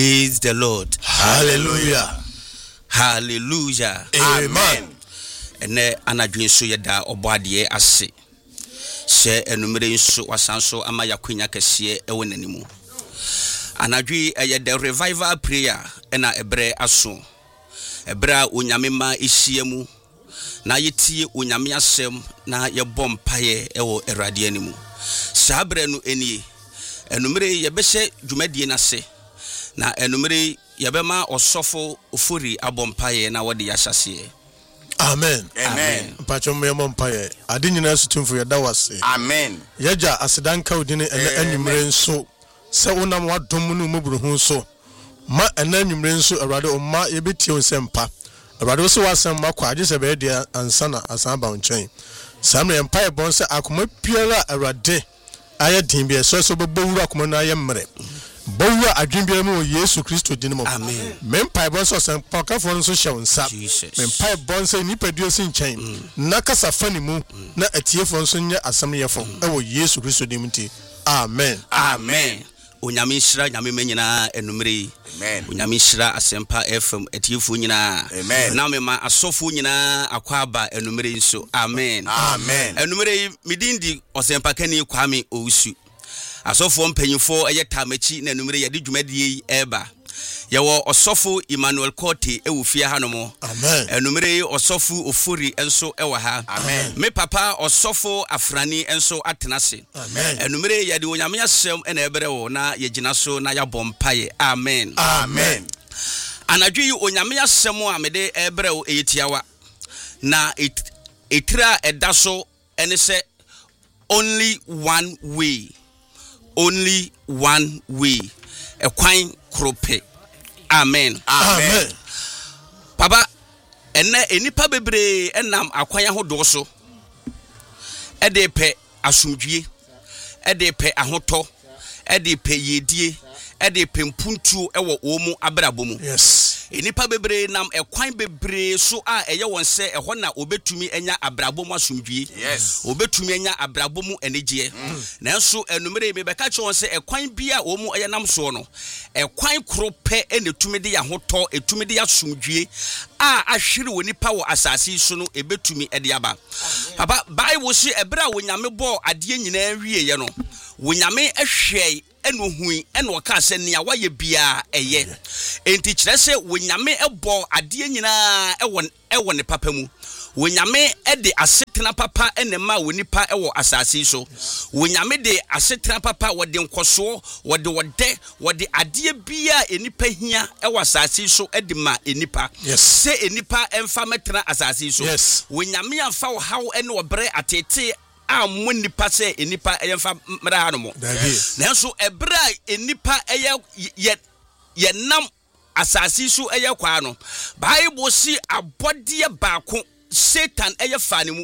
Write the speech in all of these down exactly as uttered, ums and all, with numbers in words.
Praise the Lord. Hallelujah. Hallelujah. Amen. Ene anadwen so yeda obade ase. Se enumere nso wasanso ama yakwenya kese ewo nanimu. Anadwi eye the revival prayer ena ebre aso. Ebra onyame ma ehyiemu na yetie onyame asem na yebɔ mpaye ewo erade animu. Sabre no enie enumere yebehye dwumadie nase na enumere yebema osofo ofori abompaye na wode yashase. Amen. Amen. Pacho me mompaye ade nyina sutumfo yeda wase. Amen. Yaja asedanka odine ene anwumre nso se wonam wadom no mubruhu nso ma ene anwumre nso awrade o ma yebetie onsempa awrade so wasem makwa age se be dia ansana asan ba onchen samre empaye bon se akoma piara awrade aye din bi so so bebowura akoma na aye mre Bowa adwinbia mu Yesu Kristo dinimo. Amen. Mempai bonso sen pakafo nso hyewonsa. Mempai bonso nipadua si nchen. Na kasa fani mu na atiefo nso nye asam yefo. Ewo Yesu Kristo dinimti. Amen. Amen. Onyame hira nyame manyina enumere. Amen. Onyame hira asempa F M atiefo nyina. Amen. Na mema asofo nyina akwaba enumere nso. Amen. Amen. Enumere midindi osempa kani Kwame Owusu. Asofo mpanyifo eye tamachi na numere yedi dwumadie eba yewo osofo Emmanuel Kote ewufia hanomo. Amen. Enumere osofo Ofori enso ewa ha. Amen. Me papa osofo Afrani enso atenase. Amen. Enumere yedi onyame asem ena ebrewo na yegina so na yabompaye. Amen. Amen. Anadwi onyame asem a mede ebrewo eyetiawa na etira edaso ene se only one way. Only one way. A quine krope. Amen. Amen. Papa, ene enipa bebre enam akwanya hodoso. Edepe asumdwie. Edepe ahoto. Edepe yedie. Edepe mpuntu ewo omu abrabomu. Yes. Enipa bebre nam ekwan bebre so a eye wonse eho na obetumi enya abrabomu asumdwie. Yes. Obetumi enya abrabomu enegye. Mm. Nanso enumere me beka che wonse ekwan bia omu eye nam so no. Ekwan krope enetumi de ya hoto, etumi de ya asumdwie a ahwere wonipa wo asase so no ebetumi ede aba. Papa Bible say ebra wonyame bo ade nyina wie ye no. Wonyame ehwe eno hui eno ka se nea waye bia eye enti kire se wonyame ebo ade nyina ewo ewo ne papa mu wonyame ede asetena papa enema wonipa ewo asase so wonyame de asetena papa wode nkoso wode wode wode ade bia enipa hia ewo asase so ede ma enipa se enipa emfa metena asase so wonyame amfa wo hawo ene obre atete a muni pase enipa eyemfa mra hanomo nanso ebra enipa eye ye nam asasi so eye kwa no Bible si abode baako Satan eye fa ne mu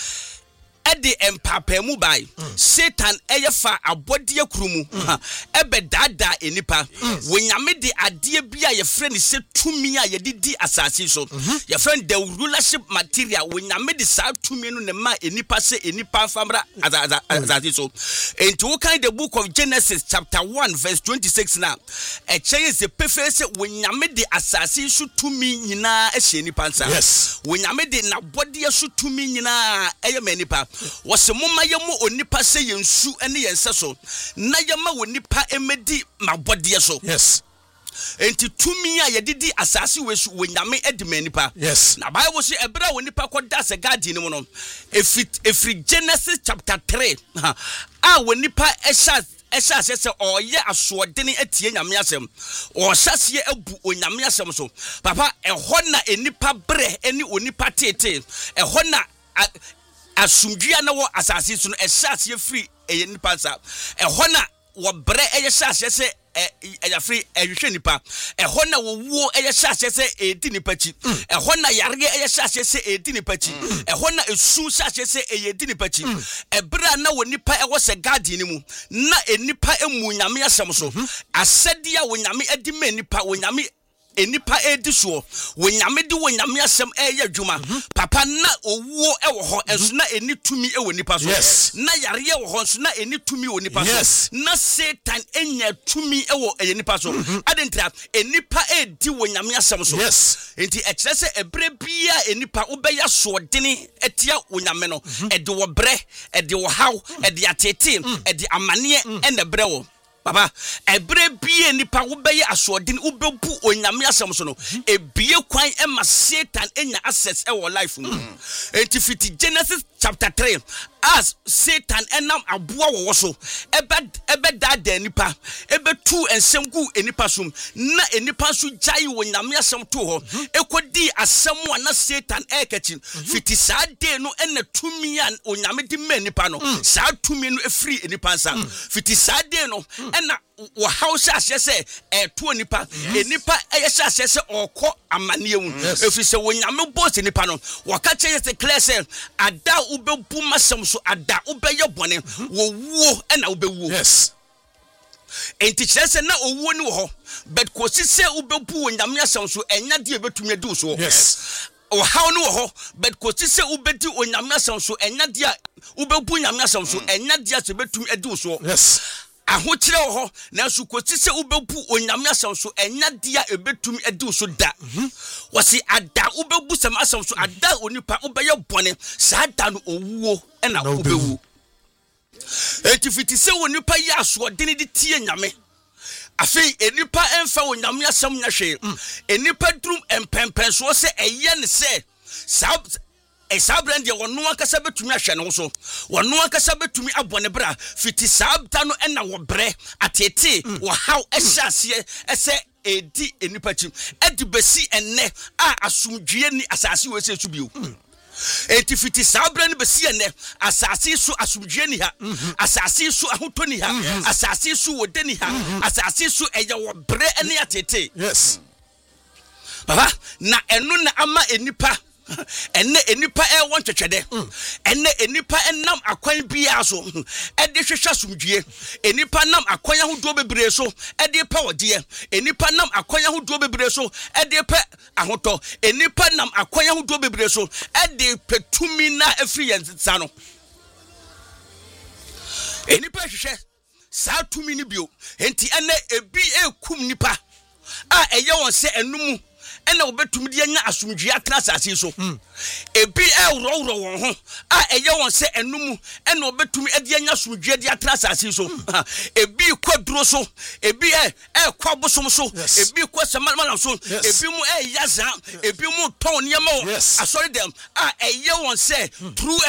ede empapa mu bai Satan eye fa abode kurumu ebe dada enipa wonyame de ade bia ye frɛ ne se tumi a ye didi asase so ye frɛ the rulership material wonyame de sa tumi no ne ma enipa se enipa famra asase so enti wo kan the book of Genesis chapter one verse twenty-six na e kyeye se pefe se wonyame de asase so tumi nyina e hye enipa nsa wonyame de na bode so tumi nyina eye ma enipa wose moma yemu onipa se yensu ene yense so na yema wonipa emedi mabode so yes enti tumi a yedidi asase wesu wonyame edimanipa yes na Bible say ebra wonipa koda se garden mu no efri efri Genesis chapter three a wonipa esha esha se oye asodene atie nyame asem o hyase abu onyame asem so papa ehɔ na enipa bre eni onipa tete ehɔ na asumdua na wo asase so no ehase free eye nipa sa ehɔ na wo bre eye hyase se eye free ehwehwe nipa ehɔ na wo wuo eye hyase se edi nipa chi ehɔ na yare eye hyase se edi nipa chi ehɔ na esu hyase se eye edi nipa chi ebra na wo nipa ewo se garden mu na enipa emu nyame asem so asɛde a wo nyame edi ma nipa wo nyame enipa edi so wonyame de wonyame asem eye adwuma papa na owuo e wo ho enso na eni tumi e wo nipa so na yare e wo ho enso na eni tumi wo nipa so na Satan enya tumi e wo eye nipa so adentra enipa edi wonyame asem so enti e kire se ebre bia enipa ubeya so dene etia wonyame no e de wo bre e de wo haw e de atete e de amane e na bre wo Papa, ebre bie nipa wobeye asodin ubebu onyame asem so no ebie kwan e ma Satan enya access e wo life mu enti fiti Genesis chapter three as Satan enam aboa wo so ebe ebe dada nipa ebe tu ensem gu enipa sum na enipa so jai onyame asem to ho ekodi asem na Satan e kachi fiti saa de no ena tumi an onyame di ma nipa no saa tumi no efri enipa sa fiti saa de no ena wo house asese e to nipa enipa e yesa asese okọ amane wu efi se wonyame boss nipa no waka che se clear se ada ubebu masem so ada ubeye bone wo wuo e na ubewu yes enti chese na owuo ni wo ho but ko sise ubebu wonyame asem so enya de ebetumi adi so yes o how no ho but ko sise ubedi onyame asem so enya de ubebu nyame asem so enya de se betumi adi so yes ahokyere ho na so ko sise ubebu onyame asem so enya dia ebetumi adi so da wasi ada ubebu sem asem so ada onipa ubeye bone saa da no owuo na ubewu enti fiti se onipa ya aso dene de tie nyame afi enipa emfa onyame asem nya hwe enipa drum empempen so se eye ne se saa Esa brand ye wonu akasa betumi ahwe ne so wonu akasa betumi abone bra fiti sabta no ena wo bre atete wo how ehyaase ese edi enipa chim edi besi enne a asumdue ni asase we se su bio enti fiti sabra ni besi enne asase su asumdue ni ha asase su ahotoni ha asase su wodeni ha asase su eye wo bre ene atete yes baba na enu na ama enipa enne enipa e won twetwede enne enipa enam akwan bia so e de hwehwa sumdue enipa nam akwan ahodo bebre so e de pa wode enipa nam akwan ahodo bebre so e de pa ahoto enipa nam akwan ahodo bebre so e de petumi na afri yensa no enipa hwehwe saa tumi ni bio enti enne ebi ekum nipa a eye won se enum ena obetumi de anya asumdue atena asase so ebi ewrowro won ho a eye won se enum ena obetumi de anya asumdue de atena asase so ebi kwaduro so ebi e ekwa bosom so ebi kwa samalmal so ebi mu e yaza ebi mu ton niam asori dem a eye won se true